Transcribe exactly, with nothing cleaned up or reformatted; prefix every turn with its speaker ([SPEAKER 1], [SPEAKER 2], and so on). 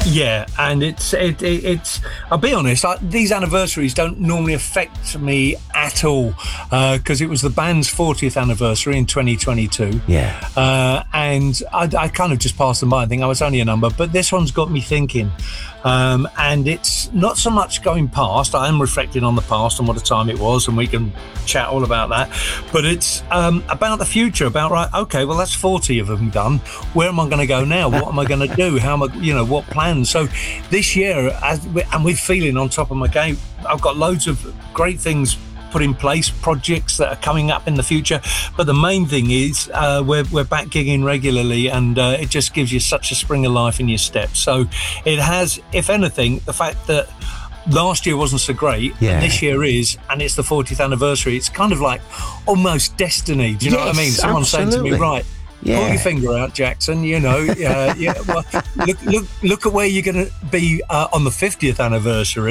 [SPEAKER 1] Yeah, and it's it, it, it's. I'll be honest. I, these anniversaries don't normally affect me at all because uh, it was the band's fortieth anniversary in twenty twenty-two.
[SPEAKER 2] Yeah,
[SPEAKER 1] uh, and I, I kind of just passed them by. I think I was only a number, but this one's got me thinking. Um, and it's not so much going past. I am reflecting on the past and what a time it was, and we can chat all about that. But it's um, about the future. About right. Okay, well that's forty of them done. Where am I going to go now? What am I going to do? How am I? You know, what plans? So this year, as we, and with feeling on top of my game, I've got loads of great things put in place, projects that are coming up in the future. But the main thing is uh, we're we're back gigging regularly, and uh, it just gives you such a spring of life in your step. So it has, if anything, the fact that last year wasn't so great,
[SPEAKER 2] yeah.
[SPEAKER 1] and this year is, and it's the fortieth anniversary. It's kind of like almost destiny. Do you
[SPEAKER 2] yes,
[SPEAKER 1] know what I mean? Someone
[SPEAKER 2] absolutely.
[SPEAKER 1] saying to me, right,
[SPEAKER 2] yeah.
[SPEAKER 1] pull your finger out, Jackson. You know, uh, yeah. Well, look, look, look at where you're going to be uh, on the fiftieth anniversary.